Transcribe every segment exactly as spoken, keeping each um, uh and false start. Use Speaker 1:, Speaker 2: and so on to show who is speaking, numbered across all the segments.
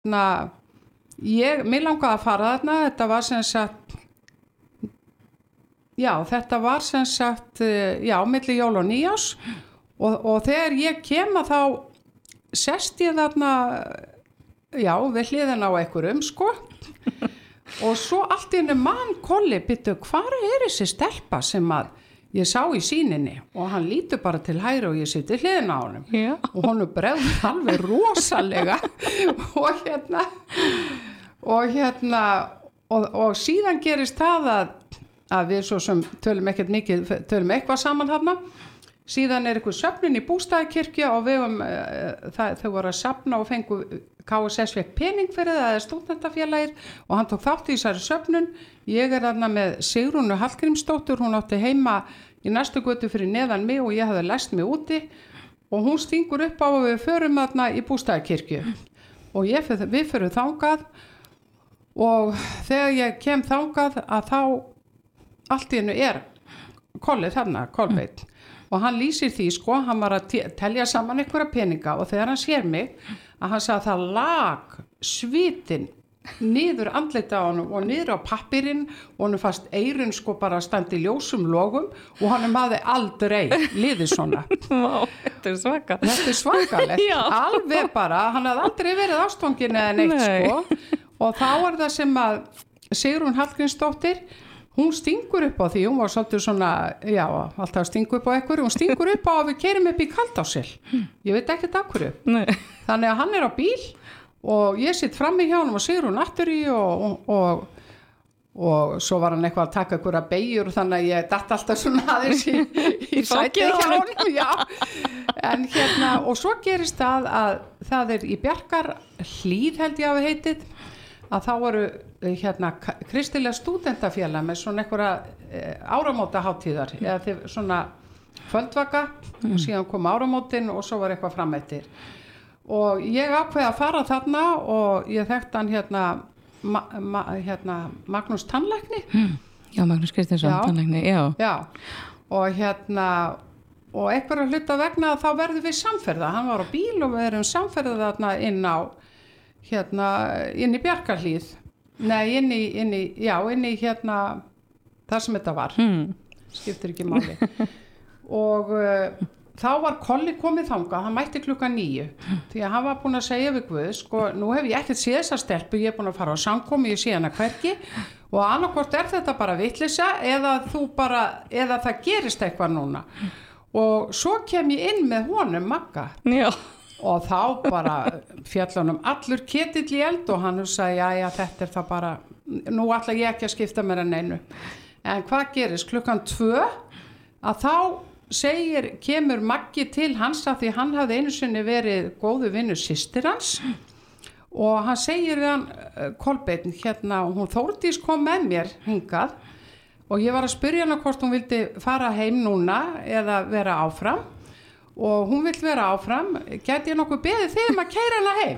Speaker 1: na, ég, mér langaði að fara þarna, þetta var sem sagt, já, þetta var sem sagt, já, milli jól og nýjás og, og þegar ég kem að þá sest ég þarna, já, við hliðina á einhverjum, sko, og svo allt í henni mann Kolli, byttu, hvar er þessi stelpa sem að ég sá í sýninni og hann lítur bara til hægri og ég siti hliðina á honum
Speaker 2: Já.
Speaker 1: og honum bregður alveg rosalega og hérna og hérna og, og síðan gerist það að, að við svo sem tölum ekkert mikið tölum eitthvað saman þarna síðan er eitthvað söfnin í Bústaðakirkju og við um, uh, það, þau voru að safna og fengu K S S fekk pening fyrir það eða stúdentafélagir og hann tók þátt í þessari söfnun ég er þarna með Sigrúnu Hallgrímsdóttur hún átti heima í næstu götu fyrir neðan mig og ég hafði læst mig úti og hún stingur upp á að við förum þarna í Bústaðakirkju og ég, við förum þangað og þegar ég kem þangað að þá allt í hennu er Kolli þarna, Kolbeinn og hann lýsir því sko, hann var að telja saman einhverja peninga og þegar hann sér mig að hann sagði að það lag svitin niður andlita á hann og niður á pappirinn og hann fast eirun sko bara standi ljósum logum og hann hafði aldrei liðið svona
Speaker 2: Vá, þetta er svaka
Speaker 1: þetta er svakalegt, alveg bara hann hafði aldrei verið ástfangin eða neitt
Speaker 2: Nei.
Speaker 1: sko og þá er það sem að Sigrún Hallgrímsdóttir hún stingur upp á því, hún var svolítið svona, já, alltaf stingur upp á ekkur, hún stingur upp á að við keyrum upp í Kaldásil. Ég veit ekkert af hverju.
Speaker 2: Nei.
Speaker 1: Þannig að hann er á bíl og ég sitt frammi hjá hann og Sigrún aftur í og, og, og, og svo var hann eitthvað að taka ykkur að beigjur þannig að ég datt alltaf svona aðeins í, í sæti hjá hann, já. En hérna, og svo gerist það að það er í Bjarkar hlíð held ég að við heitið, að þá voru hérna kristilega stúdentafélag með svona einhverja e, áramóta hátíðar eða þið svona kvöldvaka mm. og síðan kom áramótin og svo var eitthvað framættir og ég ákveði að fara þarna og ég þekkti hann hérna, ma, ma, hérna Magnús tannlækni
Speaker 2: mm. Já, Magnús Kristinsson tannlækni, já.
Speaker 1: Já og hérna og einhverja hluta vegna þá verðum við samferða, hann var á bíl og við erum samferða þarna inn á hérna inn í Bjarkarhlíð nei inn í, inn í já inn í hérna þar sem þetta var mm. skiptir ekki máli og uh, þá var Kolli komið þangað hann mætti klukkan níu því að hann var búinn að segja við Guð sko nú hef ég ekkert séð þessa stelpu ég er búinn að fara á samkomu ég sé hana hvergi og annarkvort er þetta bara vitleysa eða þú bara eða það gerist eitthvað núna og svo kem ég inn með honum Magga
Speaker 2: já
Speaker 1: og þá bara fjallunum allur ketill í eld og hann sagði já já þetta er það bara nú ætla ég ekki að skipta mér en einu en hvað gerist klukkan tvö að þá segir kemur Maggi til hans að því hann hafði einu sinni verið góðu vinur systir hans og hann segir við hann Kolbeinn hérna og hún Þórdís kom með mér hingað og ég var að spyrja hana hvort hún vildi fara heim núna eða vera áfram og hún vill vera áfram gæti ég nokkuð beðið þig um að keyra hana heim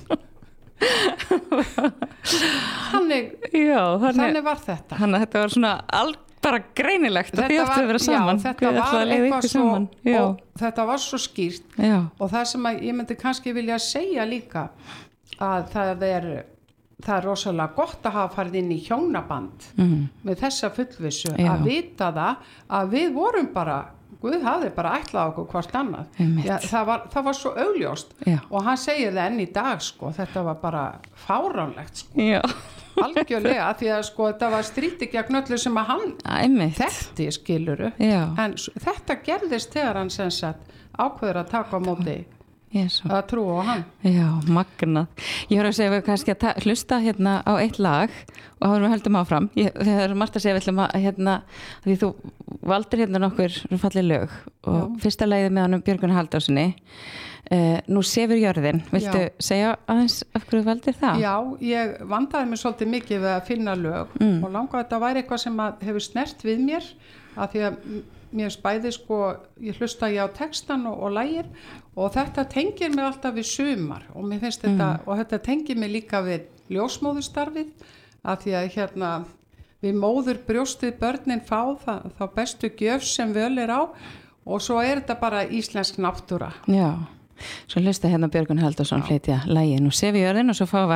Speaker 1: þannig,
Speaker 2: já, þannig,
Speaker 1: þannig var þetta
Speaker 2: þannig að þetta var svona all, bara greinilegt að þið áttu að vera saman
Speaker 1: já, þetta var eitthvað svo og þetta var svo skýrt
Speaker 2: já.
Speaker 1: og það sem að ég myndi kannski vilja segja líka að það er það er rosalega gott að hafa farið inn í hjónaband mm. með þessa fullvissu já. Að vita það að við vorum bara Guð hafði bara ætlað okkur hvort annað Já, það, var, það var svo augljóst Já. Og hann segir það enn í dag sko, þetta var bara fáránlegt sko. algjörlega því að sko, þetta var stríti gegn öllu sem að hann Æ, þekkti skiluru Já. En þetta gerðist þegar hann sem sagt ákveður að taka á móti
Speaker 2: Yes.
Speaker 1: að trú á hann
Speaker 2: Já, magnað Ég var að segja við kannski að ta- hlusta hérna á eitt lag og þá erum við höldum áfram ég, þegar erum margt að segja við ætlum að hérna því þú valdir hérna nokkur fallið lög og Já. Fyrsta lagið með honum Björgun Halldórssoni uh, Nú sefur jörðin Viltu Já. Segja aðeins af hverju þú valdir það?
Speaker 1: Já, ég vandaði mig svolítið mikið við að finna lög mm. og langaði að þetta væri eitthvað sem að hefur snert við mér að því að mér spæði sko, ég hlusta ég á textan og, og lægir og þetta tengir mig alltaf við sumar og mér finnst mm. þetta, og þetta tengir mig líka við ljósmóðurstarfið af því að hérna við móður brjóstið börnin fá það, þá bestu gjöf sem völ er á og svo er þetta bara íslensk náttúra
Speaker 2: Já. Svo hlusta hérna Björgun Halldórsson flytja lagið Nú sef ég jörðin og svo fáum við